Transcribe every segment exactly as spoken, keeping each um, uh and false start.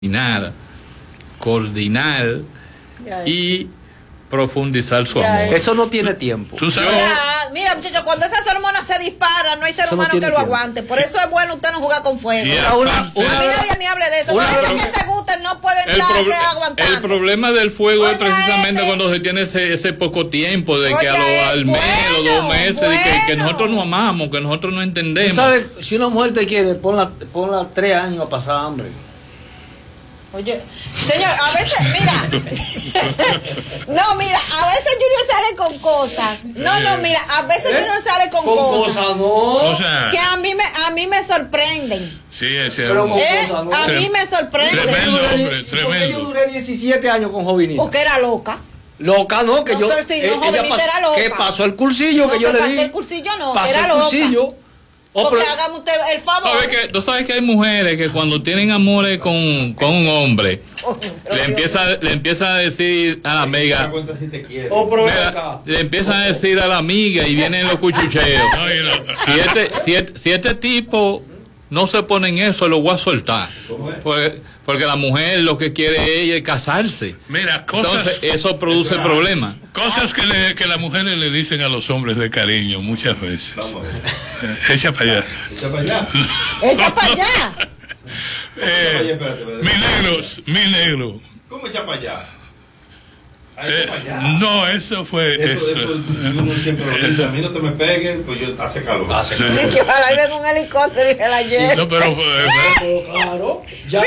coordinar, coordinar y profundizar su amor. Eso no tiene tiempo. ¿Tú sabes? Mira, mira, muchachos, cuando esas hormonas se disparan, no hay ser Eso no humano tiene que lo tiempo. aguante. Por eso es bueno usted no jugar con fuego. Y Una- una- aparte- una- A mí nadie me hable de eso. una- La gente que se gusten no pueden El, estarse proble- aguantando. el problema del fuego es Oiga, precisamente este- cuando se tiene ese, ese poco tiempo de que a Oiga, lo, al mes o bueno, dos meses de que, que bueno. nosotros no amamos, que nosotros no Tú entendemos. sabes, si una mujer te quiere, ponla, ponla tres años a pasar hambre. Oye, señor, a veces, mira, no, mira, a veces Junior sale con cosas. No, no, mira, a veces ¿Eh? Junior sale con, Con cosas, cosas no. O sea, que a mí me, a mí me sorprenden. sí, ese es Pero un- con- ¿Eh? cosas, ¿no? A mí me sorprenden. Tremendo. Yo duré- hombre, ¿Por qué tremendo. yo duré diecisiete años con Jovinita? Porque era loca. Loca, ¿no? Que yo. Doctor, sí, no, eh, ella Jovinita pasó- era loca. Que pasó el cursillo No, que yo que le pasó di. el cursillo, no, Pasó era el loca. cursillo. Oh, Porque pero- hágame usted el favor. ¿Sabes que, tú sabes que hay mujeres que cuando tienen amores con, con un hombre, le empieza, le empieza a decir a la amiga, Oh, pero ven mira, acá. le empieza a decir a la amiga y vienen los cuchucheos. No, y no. Si este, si, este, si este tipo no se pone en eso, lo voy a soltar. Porque, porque la mujer lo que quiere ella es casarse. Mira, cosas, Entonces eso produce problemas. cosas que, le, que las mujeres le dicen a los hombres de cariño muchas veces. Eh, Echa para allá. Echa para allá. Echa para allá. Eh, Espérate, espérate. mi negro, mi negro. ¿Cómo echa para allá? Ah, Eh, echa para allá. no, eso fue Eso, esto. eso, uno siempre lo dice. A mí no te me peguen, pues yo hace calor. Hace Sí. Sí, que ojalá venga un helicóptero y se la lleve. No, pero eh, Pero claro, ya.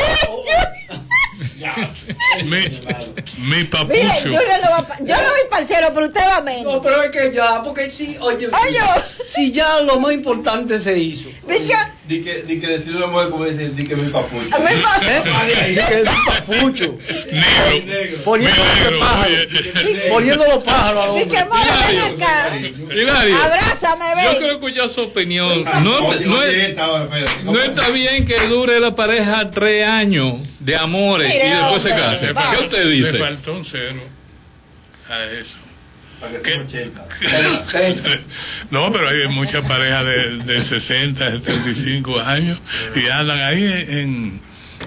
mi, mi Mire, papucho. yo no, lo voy a pa- yo no voy para el cielo, pero usted va a menos. No, pero es que ya, porque sí, oye, Oye. si ya lo más importante se hizo. Diga, Di que, di que decirle a una mujer como decir, di que mi papucho. a mí ¿Eh? me- Que es un papucho. Negro. Negro. Poniendo Mi los negro, pájaros. oye. Poniendo los pájaros al Di que hombre. more, ven Hilario. acá. Hilario, Abrázame, yo ven. quiero escuchar su opinión. No, Oye, no, oye, es- esta ahora, espérate. no está bien que dure la pareja tres años de amores Mire, y después se hombre, case. va. ¿Qué usted Le dice? faltó un cero a eso. Para que ¿Qué? sea ochenta. No, pero hay muchas parejas de, de sesenta, setenta y cinco años y andan ahí en,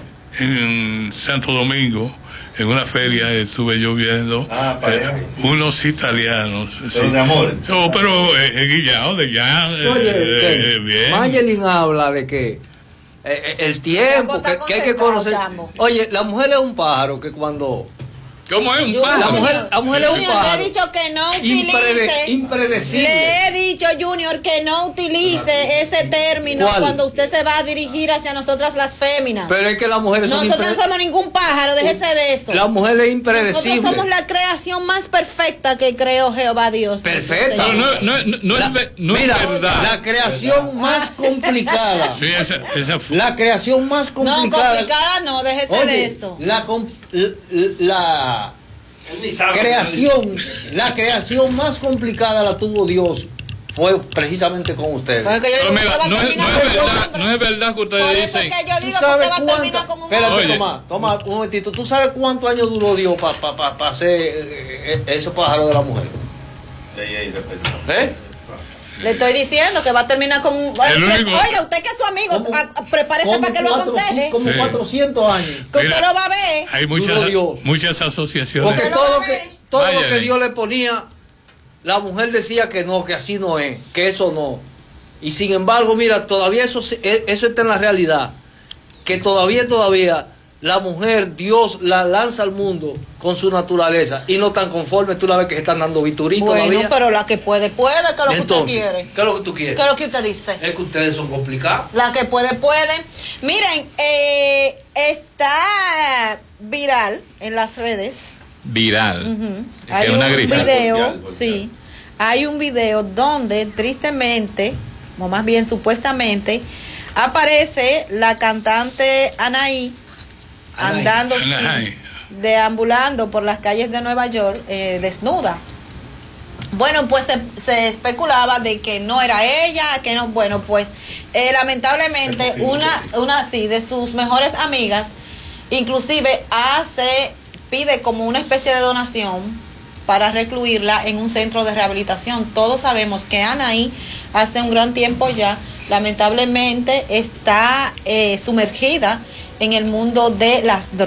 en Santo Domingo. En una feria estuve yo viendo Ah, pareja. eh, unos italianos. Pero de amores. No, pero eh, eh, guillado de ya. eh, Oye, eh, que bien. Mayelin habla de que eh, eh, el tiempo, que, que hay que conocer. Chamo. Oye, la mujer es un pájaro que cuando. ¿Cómo es un Junior, pájaro? La mujer- la mujer es un Junior, pájaro. le he dicho que no Imprede- utilice. impredecible. Le he dicho, Junior, que no utilice ese término ¿Cuál? cuando usted se va a dirigir hacia nosotras las féminas. Pero es que las mujeres son Nosotros no impre- somos ningún pájaro, déjese de eso. La mujer es Nosotros impredecible. somos la creación más perfecta que creó Jehová Dios. Perfecta. Pero no, no, no, no La- es, ve- no es mira, verdad. la creación más complicada. Sí, esa, esa fu- La creación más No, complicada. complicada no, déjese de Oye, eso. la, com- l- l- la Él ni sabe. creación, la creación más complicada la tuvo Dios. Fue precisamente con ustedes. Pues que yo Pero digo, mira, usted va a no es, no terminar es con un verdad, hombre. no es verdad que Por ustedes eso dicen. es que yo ¿Tú digo que sabes usted va a terminar cuánto? con un Espérate, hombre. Oye. toma, toma un momentito. ¿Tú sabes cuántos años duró Dios para pa, pa, pa hacer eh, eh, esos pájaros de la mujer? Ey, ey, respeta. ¿Eh? Le estoy diciendo que va a terminar con un... El único- Oiga, usted que es su amigo, ¿Cómo? a- a- prepárese Como para que lo cuatro- aconseje. Como Sí. cuatrocientos años. Que usted Mira, lo va a ver. hay muchas, Duro Dios. muchas asociaciones. Porque Pero todo, no que, ve. todo Vaya, lo que Lee. Dios le ponía, la mujer decía que no, que así no es, que eso no. Y sin embargo, mira, todavía eso, se- e- eso está en la realidad. Que todavía, todavía, la mujer, Dios la lanza al mundo con su naturaleza. Y no tan conforme, tú la ves que se están dando vituritos Bueno, todavía. pero la que puede, puede, que es lo que Entonces, usted quiere. ¿qué es lo que tú quieres? ¿Qué es lo que usted dice? Es que ustedes son complicados. La que puede, puede. Miren, eh, está viral en las redes. Viral. Ujú. Es Hay que es una un gripe. video, Voltear, voltear. sí. Hay un video donde tristemente, o más bien supuestamente, aparece la cantante Anaí Anaí. andando, sí, Anaí. deambulando por las calles de Nueva York eh, desnuda. Bueno, pues se, se especulaba de que no era ella, que no, bueno, pues eh, lamentablemente Se confirmó. una, una sí, de sus mejores amigas, inclusive hace, pide como una especie de donación para recluirla en un centro de rehabilitación. Todos sabemos que Anaí hace un gran tiempo ya, lamentablemente, está eh, sumergida en el mundo de las drogas.